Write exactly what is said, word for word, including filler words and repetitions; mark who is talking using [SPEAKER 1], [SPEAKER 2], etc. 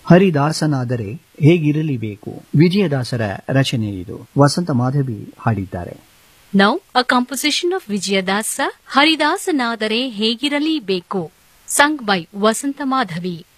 [SPEAKER 1] ಹರಿದಾಸನಾದರೆ ಹೇಗಿರಲಿಬೇಕು ವಿಜಯದಾಸರ ರಚನೆ ಇದು. ವಸಂತ ಮಾಧವಿ ಹಾಡಿದ್ದಾರೆ.
[SPEAKER 2] Now a composition of Vijayadasa, ಹರಿದಾಸನಾದರೆ ಹೇಗಿರಲಿಬೇಕು, sung by Vasanta Madhavi.